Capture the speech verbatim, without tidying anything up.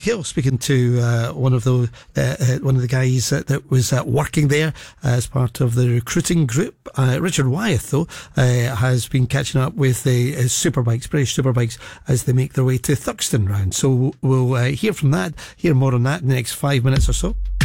Hill, speaking to uh, one of the uh, uh, one of the guys uh, that was uh, working there as part of the recruiting group. Uh, Richard Wyeth, though, uh, has been catching up with the uh, Superbikes, British Superbikes, as they make their way to Thurston round. So we'll uh, hear from that, hear more on that in the next five minutes or so.